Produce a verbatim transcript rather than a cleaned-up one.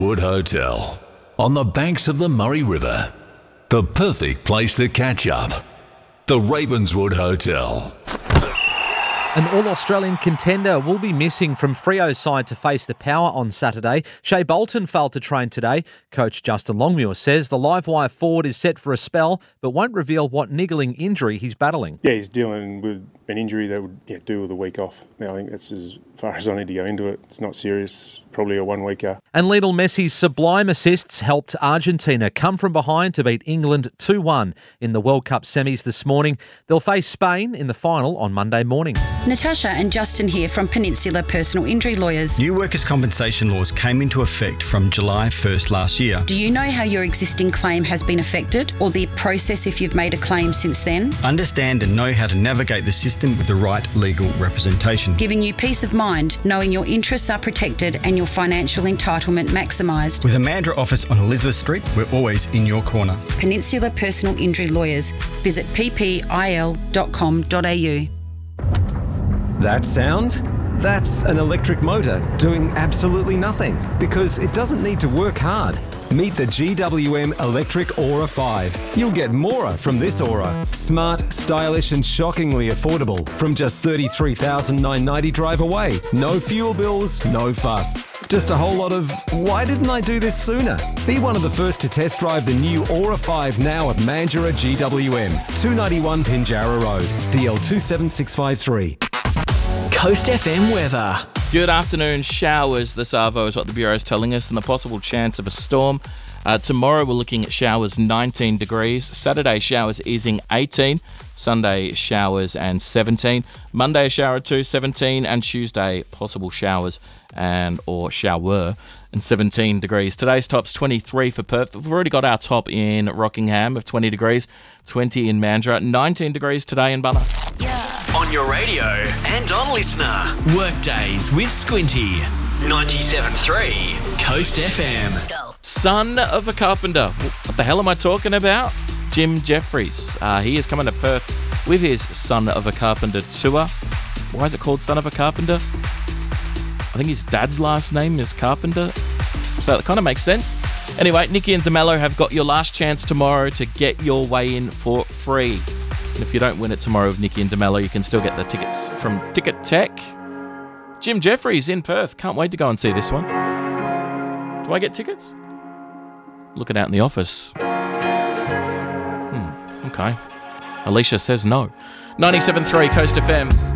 Wood Hotel, on the banks of the Murray River. The perfect place to catch up. The Ravenswood Hotel. An All-Australian contender will be missing from Freo's side to face the Power on Saturday. Shea Bolton failed to train today. Coach Justin Longmuir says the live-wire forward is set for a spell, but won't reveal what niggling injury he's battling. Yeah, he's dealing with an injury that would yeah, do with a week off. Now, I think that's as far as I need to go into it. It's not serious, probably a one-weeker. And Lionel Messi's sublime assists helped Argentina come from behind to beat England two one in the World Cup semis this morning. They'll face Spain in the final on Monday morning. Natasha and Justin here from Peninsula Personal Injury Lawyers. New workers' compensation laws came into effect from July first last year. Do you know how your existing claim has been affected, or the process if you've made a claim since then? Understand and know how to navigate the system with the right legal representation. Giving you peace of mind, knowing your interests are protected and your financial entitlement maximised. With a Mandurah office on Elizabeth Street, we're always in your corner. Peninsula Personal Injury Lawyers. Visit p p i l dot com dot a u. That sound? That's an electric motor doing absolutely nothing because it doesn't need to work hard. Meet the G W M Electric Aura five. You'll get more from this Aura. Smart, stylish and shockingly affordable from just thirty-three thousand nine hundred ninety dollars drive away. No fuel bills, no fuss. Just a whole lot of, why didn't I do this sooner? Be one of the first to test drive the new Aura five now at Mandurah G W M, two ninety-one Pinjarra Road, D L two seven six five three. Coast F M weather. Good afternoon. Showers this arvo is what the Bureau is telling us, and the possible chance of a storm. Uh, tomorrow we're looking at showers nineteen degrees. Saturday showers easing eighteen. Sunday showers and seventeen. Monday a shower or two, seventeen. And Tuesday possible showers and or shower and seventeen degrees. Today's top's twenty-three for Perth. We've already got our top in Rockingham of twenty degrees, twenty in Mandurah, nineteen degrees today in Bunna. Yeah. On your radio and on Listener. Workdays with Squinty. ninety-seven point three Coast F M. Go. Son of a carpenter. What the hell am I talking about? Jim Jeffries. Uh, he is coming to Perth with his Son of a Carpenter tour. Why is it called Son of a Carpenter? I think his dad's last name is Carpenter, so that kind of makes sense. Anyway, Nikki and DeMello have got your last chance tomorrow to get your way in for free. And if you don't win it tomorrow with Nikki and DeMello, you can still get the tickets from Ticket Tech. Jim Jeffries in Perth. Can't wait to go and see this one. Do I get tickets? Looking out in the office. Hmm, okay. Alicia says no. ninety-seven point three Coast F M.